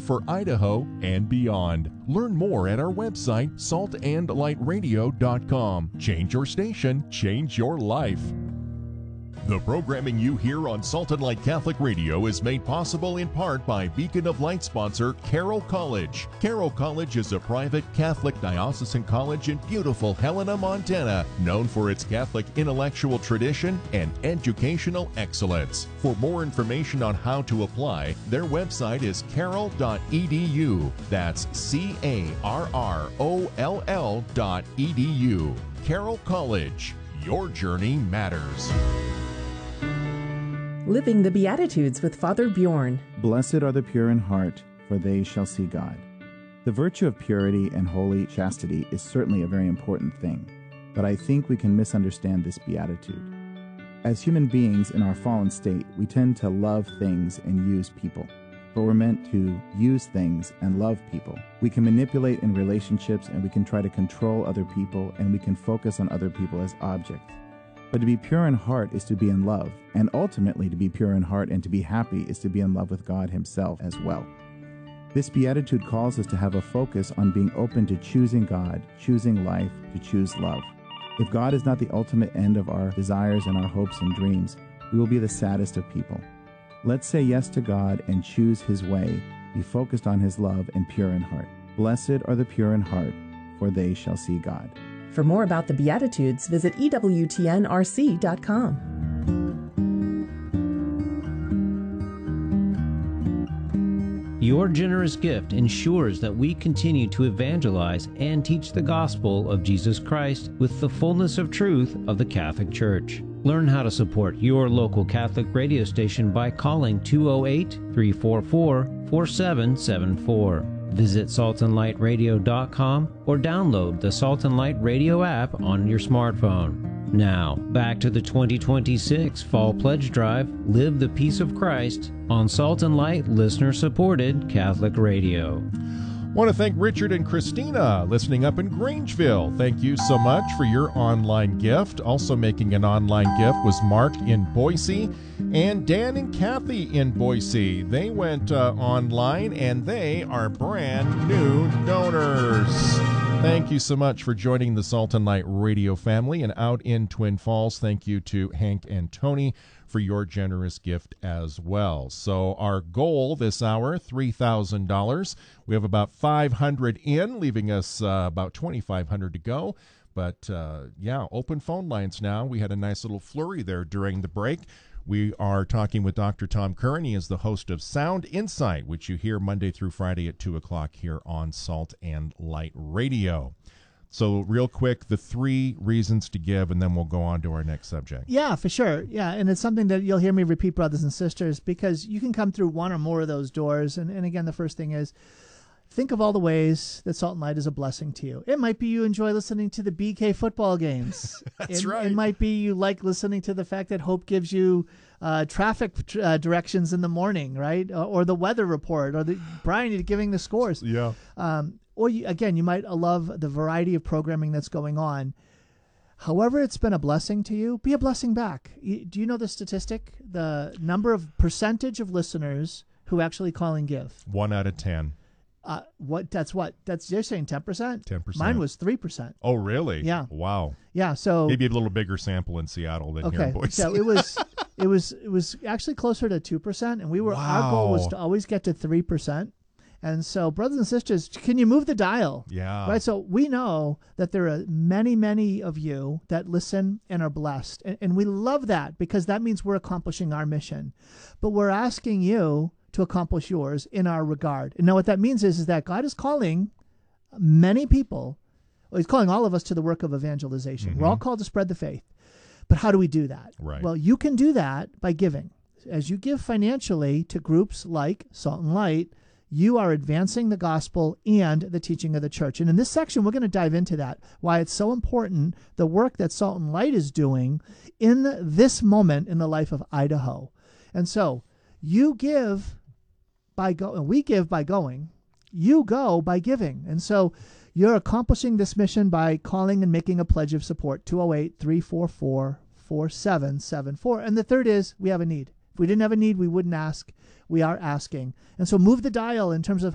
for Idaho and beyond. Learn more at our website, saltandlightradio.com. Change your station, change your life. The programming you hear on Salt and Light Catholic Radio is made possible in part by Beacon of Light sponsor Carroll College. Carroll College is a private Catholic diocesan college in beautiful Helena, Montana, known for its Catholic intellectual tradition and educational excellence. For more information on how to apply, their website is carroll.edu. That's CARROLL.edu. Carroll College. Your journey matters. Living the Beatitudes with Father Bjorn. Blessed are the pure in heart, for they shall see God. The virtue of purity and holy chastity is certainly a very important thing, but I think we can misunderstand this beatitude. As human beings in our fallen state, we tend to love things and use people, but we're meant to use things and love people. We can manipulate in relationships, and we can try to control other people, and we can focus on other people as objects. But to be pure in heart is to be in love, and ultimately to be pure in heart and to be happy is to be in love with God Himself as well. This beatitude calls us to have a focus on being open to choosing God, choosing life, to choose love. If God is not the ultimate end of our desires and our hopes and dreams, we will be the saddest of people. Let's say yes to God and choose His way, be focused on His love and pure in heart. Blessed are the pure in heart, for they shall see God. For more about the Beatitudes, visit EWTNRC.com. Your generous gift ensures that we continue to evangelize and teach the gospel of Jesus Christ with the fullness of truth of the Catholic Church. Learn how to support your local Catholic radio station by calling 208-344-4774. Visit saltandlightradio.com or download the Salt and Light Radio app on your smartphone. Now, back to the 2026 Fall Pledge Drive, Live the Peace of Christ, on Salt and Light listener-supported Catholic Radio. Want to thank Richard and Christina listening up in Grangeville. Thank you so much for your online gift. Also making an online gift was Mark in Boise and Dan and Kathy in Boise. They went online and they are brand new donors. Thank you so much for joining the Salt and Light Radio family. And out in Twin Falls, thank you to Hank and Tony for your generous gift as well. So our goal this hour, $3,000. We have about 500 in, leaving us about 2,500 to go. But yeah, open phone lines now. We had a nice little flurry there during the break. We are talking with Dr. Tom Curran. He is the host of Sound Insight, which you hear Monday through Friday at 2 o'clock here on Salt and Light Radio. So real quick, the 3 reasons to give, and then we'll go on to our next subject. Yeah, for sure. Yeah, and it's something that you'll hear me repeat, brothers and sisters, because you can come through one or more of those doors. And again, the first thing is, think of all the ways that Salt and Light is a blessing to you. It might be you enjoy listening to the BK football games. That's right. It might be you like listening to the fact that Hope gives you traffic directions in the morning, right? Or the weather report, or Brian giving the scores. Yeah. Or you might love the variety of programming that's going on. However it's been a blessing to you, be a blessing back. Do you know the statistic? The percentage of listeners who actually call and give? 1 out of 10. That's you're saying 10%? 10%. Mine was 3%. Oh, really? Yeah. Wow. Yeah. So maybe a little bigger sample in Seattle than here in Boise. So it was actually closer to 2%, and our goal was to always get to 3%. And so, brothers and sisters, can you move the dial? Yeah. Right. So we know that there are many, many of you that listen and are blessed, and we love that because that means we're accomplishing our mission. But we're asking you to accomplish yours in our regard. And now what that means is that God is calling many people. Well, He's calling all of us to the work of evangelization. Mm-hmm. We're all called to spread the faith. But how do we do that? Right. Well, you can do that by giving. As you give financially to groups like Salt and Light, you are advancing the gospel and the teaching of the church. And in this section, we're going to dive into that, why it's so important, the work that Salt and Light is doing in this moment in the life of Idaho. And so you give by going, we give by going, you go by giving. And so you're accomplishing this mission by calling and making a pledge of support, 208-344-4774. And the third is we have a need. If we didn't have a need, we wouldn't ask. We are asking. And so move the dial in terms of